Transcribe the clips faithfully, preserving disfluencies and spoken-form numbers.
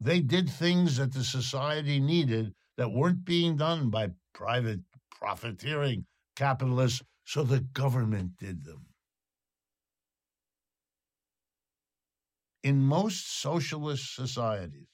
They did things that the society needed that weren't being done by private profiteering capitalists, so the government did them. In most socialist societies,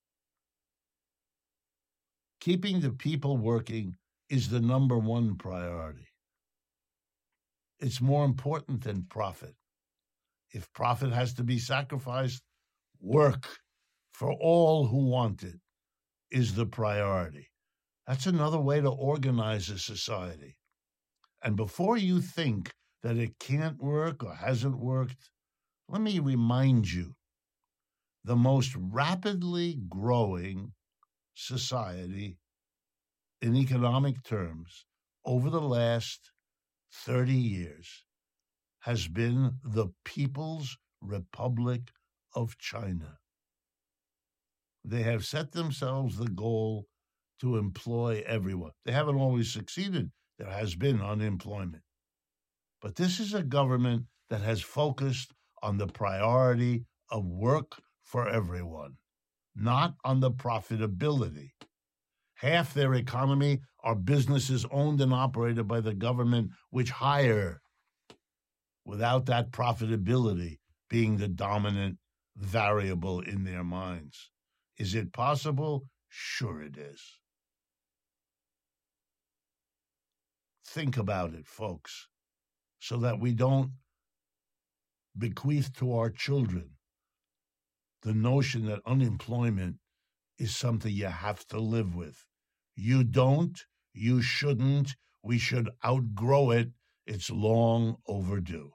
keeping the people working is the number one priority. It's more important than profit. If profit has to be sacrificed, work for all who want it is the priority. That's another way to organize a society. And before you think that it can't work or hasn't worked, let me remind you, the most rapidly growing society in economic terms over the last thirty years has been the People's Republic of China. They have set themselves the goal to employ everyone. They haven't always succeeded. There has been unemployment. But this is a government that has focused on the priority of work for everyone, not on the profitability. Half their economy are businesses owned and operated by the government, which hire without that profitability being the dominant variable in their minds. Is it possible? Sure it is. Think about it, folks, so that we don't bequeath to our children the notion that unemployment is something you have to live with. You don't, you shouldn't, we should outgrow it. It's long overdue.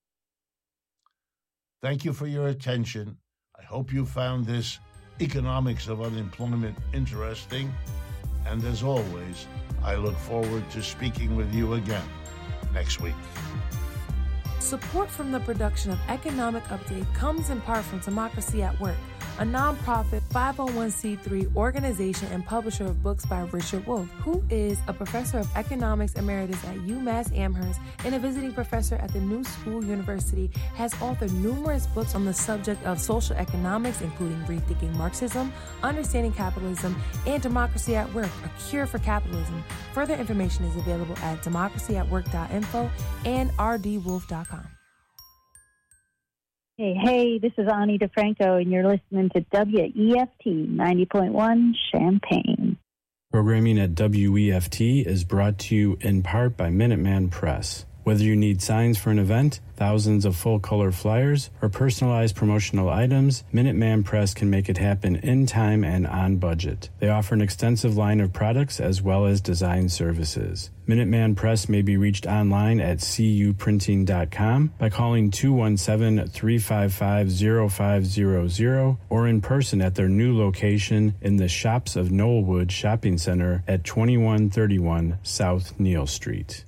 Thank you for your attention. I hope you found this economics of unemployment interesting. And as always, I look forward to speaking with you again next week. Support from the production of Economic Update comes in part from Democracy at Work, a nonprofit five oh one c three organization and publisher of books by Richard Wolff, who is a professor of economics emeritus at UMass Amherst and a visiting professor at the New School University, has authored numerous books on the subject of social economics, including Rethinking Marxism, Understanding Capitalism, and Democracy at Work, A Cure for Capitalism. Further information is available at democracy at work dot info and r d wolf dot com. Hey, hey, this is Ani DeFranco, and you're listening to W E F T ninety point one Champaign. Programming at W E F T is brought to you in part by Minuteman Press. Whether you need signs for an event, thousands of full-color flyers, or personalized promotional items, Minuteman Press can make it happen in time and on budget. They offer an extensive line of products as well as design services. Minuteman Press may be reached online at c u printing dot com by calling two one seven, three five five, zero five zero zero or in person at their new location in the Shops of Knollwood Shopping Center at twenty-one thirty-one South Neal Street.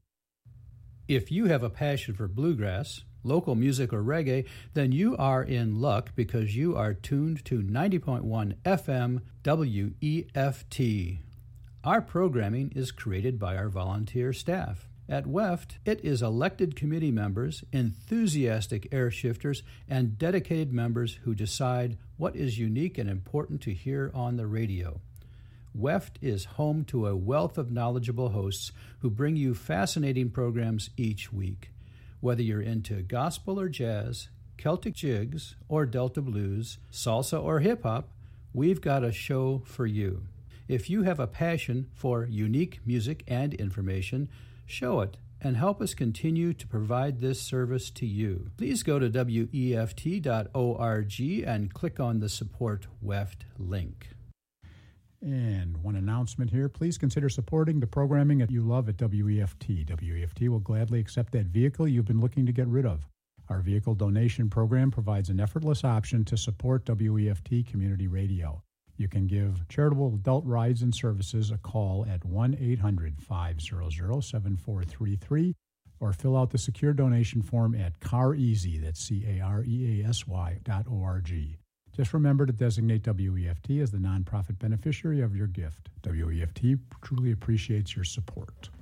If you have a passion for bluegrass, local music, or reggae, then you are in luck because you are tuned to ninety point one F M W E F T. Our programming is created by our volunteer staff. At W E F T, it is elected committee members, enthusiastic airshifters, and dedicated members who decide what is unique and important to hear on the radio. W E F T is home to a wealth of knowledgeable hosts who bring you fascinating programs each week. Whether you're into gospel or jazz, Celtic jigs or Delta blues, salsa or hip-hop, we've got a show for you. If you have a passion for unique music and information, show it and help us continue to provide this service to you. Please go to W E F T dot org and click on the Support W E F T link. And one announcement here, please consider supporting the programming that you love at W E F T. W E F T will gladly accept that vehicle you've been looking to get rid of. Our vehicle donation program provides an effortless option to support W E F T Community Radio. You can give charitable adult rides and services a call at one eight hundred, five hundred, seven four three three or fill out the secure donation form at CarEasy, that's C A R E A S Y dot O R G. Just remember to designate W E F T as the nonprofit beneficiary of your gift. W E F T truly appreciates your support.